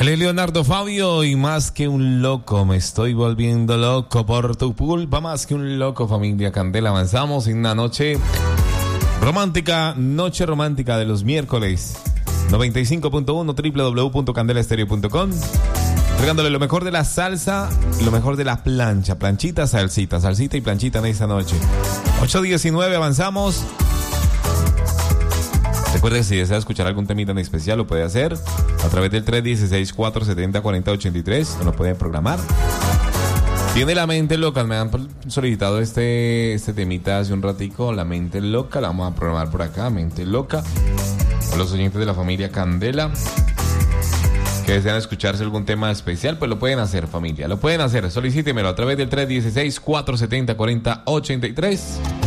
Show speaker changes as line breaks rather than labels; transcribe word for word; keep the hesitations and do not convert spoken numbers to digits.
Él es Leonardo Fabio y más que un loco, me estoy volviendo loco por tu culpa, más que un loco, familia Candela. Avanzamos en una noche romántica, noche romántica de los miércoles. noventa y cinco punto uno, doble u doble u doble u punto candela estéreo punto com. Entregándole lo mejor de la salsa, lo mejor de la plancha, planchita, salsita, salsita y planchita en esta noche. ocho diecinueve, avanzamos. Recuerde que si desea escuchar algún temita en especial, lo puede hacer a través del tres uno seis, cuatro siete cero, cuatro cero ocho tres. No lo pueden programar. Tiene la mente loca. Me han solicitado este, este temita hace un ratico. La mente loca. La vamos a programar por acá. Mente loca. A los oyentes de la familia Candela que desean escucharse algún tema especial, pues lo pueden hacer, familia. Lo pueden hacer. Solicítemelo a través del tres uno seis, cuatro siete cero, cuatro cero ocho tres.